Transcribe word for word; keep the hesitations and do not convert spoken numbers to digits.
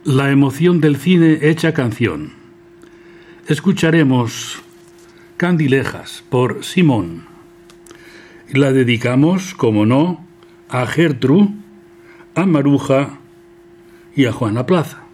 La emoción del cine hecha canción. Escucharemos Candilejas por Simón. La dedicamos, como no, a Gertrude, a Maruja y a Juana Plaza.